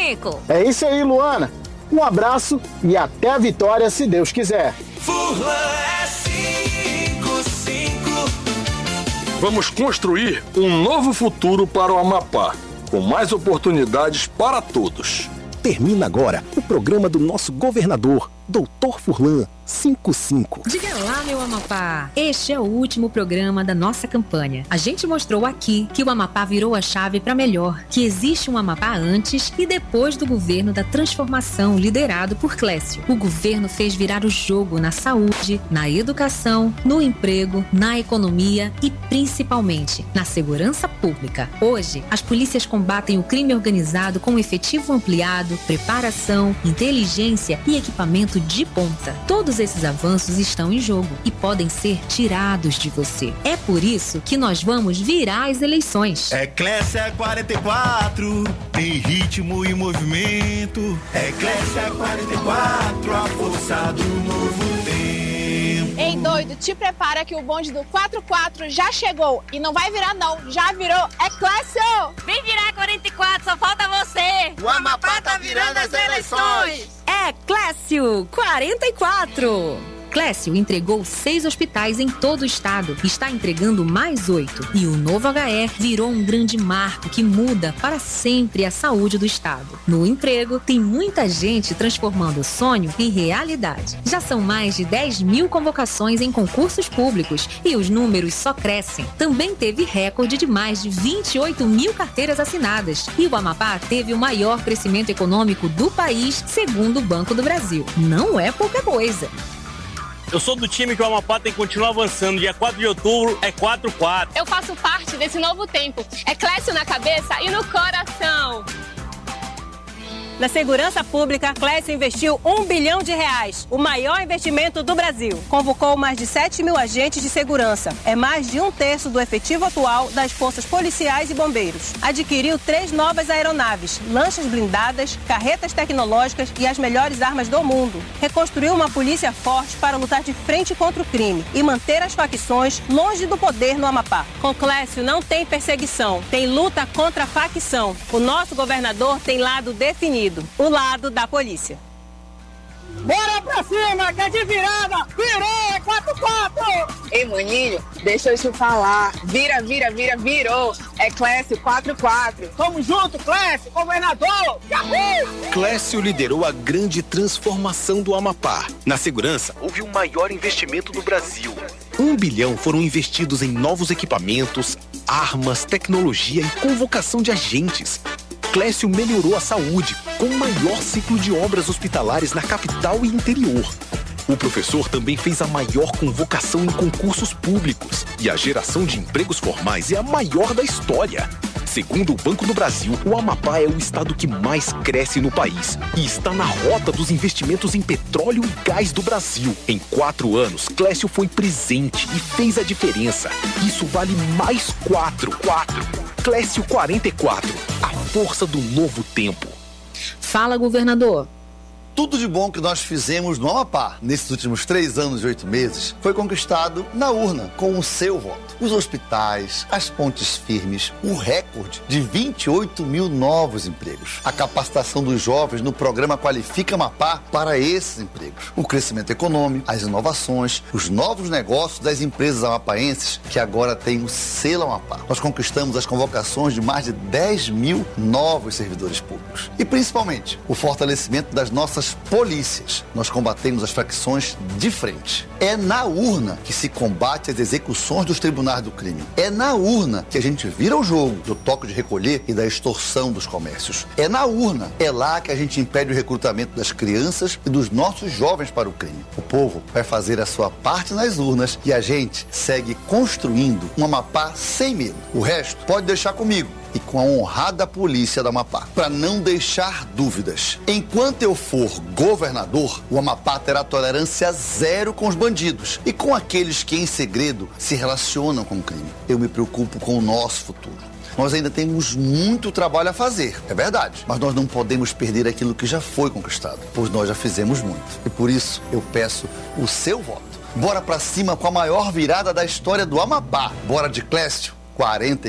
55. É isso aí, Luana. Um abraço e até a vitória, se Deus quiser. Furlan é 55. Vamos construir um novo futuro para o Amapá, com mais oportunidades para todos. Termina agora o programa do nosso governador, Dr. Furlan 55. Diga lá, meu Amapá. Este é o último programa da nossa campanha. A gente mostrou aqui que o Amapá virou a chave para melhor, que existe um Amapá antes e depois do governo da transformação liderado por Clécio. O governo fez virar o jogo na saúde, na educação, no emprego, na economia e principalmente na segurança pública. Hoje, as polícias combatem o crime organizado com efetivo ampliado, preparação, inteligência e equipamento de ponta. Todos esses avanços estão em jogo e podem ser tirados de você. É por isso que nós vamos virar as eleições. Clécia 44, tem ritmo e movimento. Clécia 44, a força do novo tempo. Ei, doido, te prepara que o bonde do 44 já chegou. E não vai virar não, já virou. É Clécio! Vem virar 44, só falta você. O Amapá tá virando as eleições. É Clécio 44. Clécio entregou 6 hospitais em todo o estado. Está entregando mais 8. E o novo HE virou um grande marco que muda para sempre a saúde do estado. No emprego, tem muita gente transformando o sonho em realidade. Já são mais de 10 mil convocações em concursos públicos e os números só crescem. Também teve recorde de mais de 28 mil carteiras assinadas. E o Amapá teve o maior crescimento econômico do país, segundo o Banco do Brasil. Não é pouca coisa. Eu sou do time que o Amapá tem que continuar avançando. Dia 4 de outubro é 4-4. Eu faço parte desse novo tempo. É Clécio na cabeça e no coração. Na segurança pública, Clécio investiu R$1 bilhão, o maior investimento do Brasil. Convocou mais de 7 mil agentes de segurança. É mais de 1/3 do efetivo atual das forças policiais e bombeiros. Adquiriu 3 novas aeronaves, lanchas blindadas, carretas tecnológicas e as melhores armas do mundo. Reconstruiu uma polícia forte para lutar de frente contra o crime e manter as facções longe do poder no Amapá. Com Clécio não tem perseguição, tem luta contra a facção. O nosso governador tem lado definido. O lado da polícia. Bora pra cima, que é de virada! Virou, é 4-4! Ei, maninho, deixa eu te falar. Virou. É Clécio 44. Tamo junto, Clécio, governador! Yahoo! Clécio liderou a grande transformação do Amapá. Na segurança, houve o maior investimento do Brasil. R$1 bilhão foram investidos em novos equipamentos, armas, tecnologia e convocação de agentes. Clécio melhorou a saúde, com o maior ciclo de obras hospitalares na capital e interior. O professor também fez a maior convocação em concursos públicos e a geração de empregos formais é a maior da história. Segundo o Banco do Brasil, o Amapá é o estado que mais cresce no país e está na rota dos investimentos em petróleo e gás do Brasil. Em 4 anos, Clécio foi presente e fez a diferença. Isso vale mais 4. Clécio 44, a força do novo tempo. Fala, governador. Tudo de bom que nós fizemos no Amapá nesses últimos 3 anos e 8 meses foi conquistado na urna, com o seu voto. Os hospitais, as pontes firmes, o recorde de 28 mil novos empregos. A capacitação dos jovens no programa Qualifica Amapá para esses empregos. O crescimento econômico, as inovações, os novos negócios das empresas amapaenses que agora têm o selo Amapá. Nós conquistamos as convocações de mais de 10 mil novos servidores públicos. E principalmente, o fortalecimento das nossas polícias. Nós combatemos as facções de frente. É na urna que se combate as execuções dos tribunais do crime. É na urna que a gente vira o jogo do toque de recolher e da extorsão dos comércios. É na urna, é lá que a gente impede o recrutamento das crianças e dos nossos jovens para o crime. O povo vai fazer a sua parte nas urnas e a gente segue construindo um Amapá sem medo. O resto pode deixar comigo e com a honrada polícia do Amapá, para não deixar dúvidas. Enquanto eu for governador, o Amapá terá tolerância zero com os bandidos e com aqueles que em segredo se relacionam com o crime. Eu me preocupo com o nosso futuro. Nós ainda temos muito trabalho a fazer, é verdade, mas nós não podemos perder aquilo que já foi conquistado, pois nós já fizemos muito. E por isso eu peço o seu voto. Bora pra cima com a maior virada da história do Amapá. Bora de Clécio 44.